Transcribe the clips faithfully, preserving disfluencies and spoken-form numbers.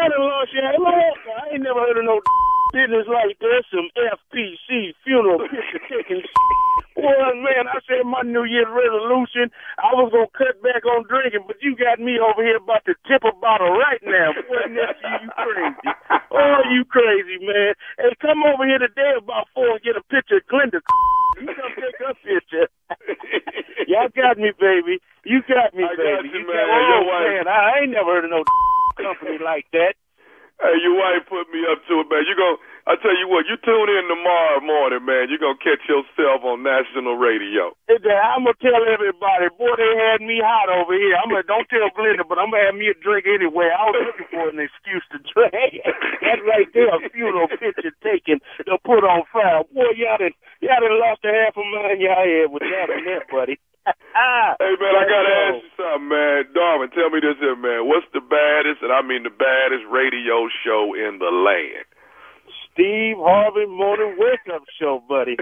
daughter-in-law, she had, I ain't never heard of no business like this. Some F P C, funeral picture taking. Boy, man, I said my New Year's resolution, I was going to cut back on drinking, but you got me over here about to tip a bottle right now. Boy, nephew, you crazy. Oh, you crazy, man. Hey, come over here today about four and get a picture of Glenda. You come take her picture. Y'all got me, baby. You got me, I baby. got you, you man. got, Hey, your oh, wife. man, I ain't never heard of no company like that. Hey, your wife put me up to it, man. You gonna, I tell you what, you tune in tomorrow morning, man. You're going to catch yourself on national radio. I'm going to tell everybody, boy, they had me hot over here. I'm gonna, don't tell Glenda, but I'm going to have me a drink anyway. I was looking for an excuse to drink. That right there, a funeral picture taken to put on fire. Boy, y'all done, y'all done lost a half a mind y'all had with that and that, buddy. Hey, man, I got to ask you something, man. Darwin, tell me this here, man. What's the baddest, and I mean the baddest radio show in the land? Steve Harvey Morning Wake Up Show, buddy.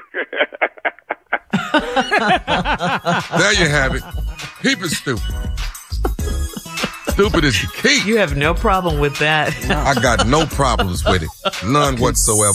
There you have it. Keep it stupid. Stupid is the key. You have no problem with that. I got no problems with it. None whatsoever.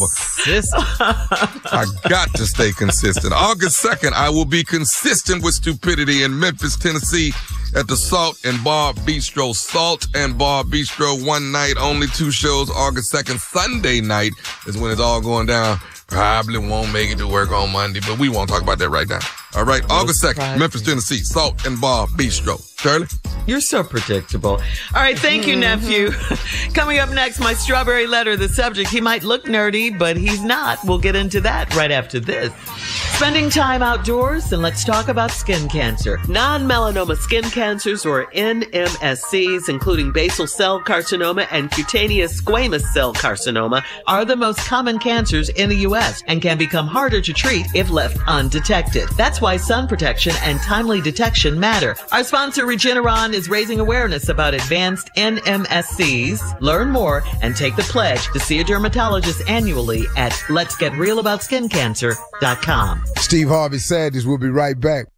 I got to stay consistent. August second, I will be consistent with stupidity in Memphis, Tennessee at the Salt and Bar Bistro. Salt and Bar Bistro, one night, only two shows. August second, Sunday night is when it's all going down. Probably won't make it to work on Monday, but we won't talk about that right now. All right, August second, Memphis, Tennessee, Salt and Bar Bistro. Shirley? You're so predictable. All right, thank you, nephew. Coming up next, my strawberry letter. The subject, he might look nerdy, but he's not. We'll get into that right after this. Spending time outdoors, and let's talk about skin cancer. Non-melanoma skin cancers, or N M S Cs, including basal cell carcinoma and cutaneous squamous cell carcinoma, are the most common cancers in the U S and can become harder to treat if left undetected. That's why sun protection and timely detection matter. Our sponsor, Regeneron, is raising awareness about advanced N M S Cs. Learn more and take the pledge to see a dermatologist annually at lets get real about skin cancer dot com. Steve Harvey Sanders will be right back.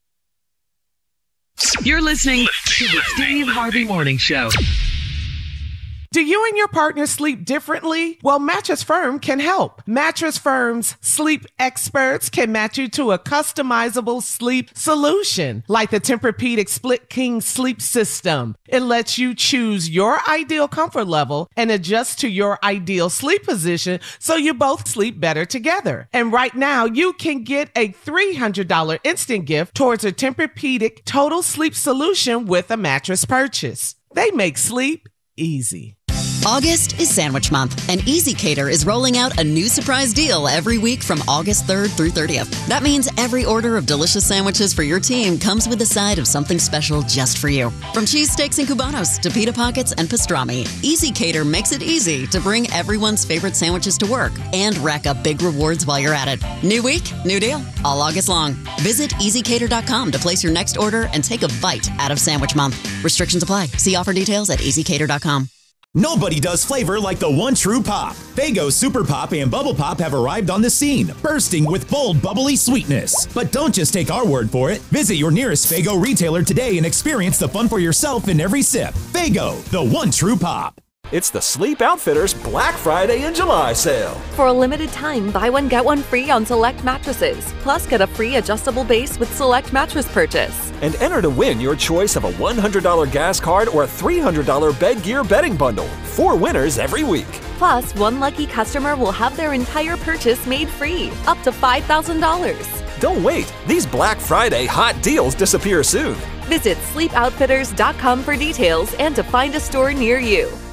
You're listening to the Steve Harvey Morning Show. Do you and your partner sleep differently? Well, Mattress Firm can help. Mattress Firm's sleep experts can match you to a customizable sleep solution, like the Tempur-Pedic Split King Sleep System. It lets you choose your ideal comfort level and adjust to your ideal sleep position so you both sleep better together. And right now, you can get a three hundred dollars instant gift towards a Tempur-Pedic Total Sleep Solution with a mattress purchase. They make sleep easy. August is Sandwich Month, and Easy Cater is rolling out a new surprise deal every week from August third through thirtieth. That means every order of delicious sandwiches for your team comes with a side of something special just for you. From cheesesteaks and Cubanos to pita pockets and pastrami, Easy Cater makes it easy to bring everyone's favorite sandwiches to work and rack up big rewards while you're at it. New week, new deal, all August long. Visit easy cater dot com to place your next order and take a bite out of Sandwich Month. Restrictions apply. See offer details at easy cater dot com. Nobody does flavor like the one true pop. Faygo Super Pop and Bubble Pop have arrived on the scene, bursting with bold, bubbly sweetness. But don't just take our word for it. Visit your nearest Faygo retailer today and experience the fun for yourself in every sip. Faygo, the one true pop. It's the Sleep Outfitters Black Friday and July sale. For a limited time, buy one, get one free on select mattresses. Plus, get a free adjustable base with select mattress purchase. And enter to win your choice of a one hundred dollars gas card or a three hundred dollars bed gear bedding bundle. Four winners every week. Plus, one lucky customer will have their entire purchase made free, up to five thousand dollars. Don't wait. These Black Friday hot deals disappear soon. Visit sleep outfitters dot com for details and to find a store near you.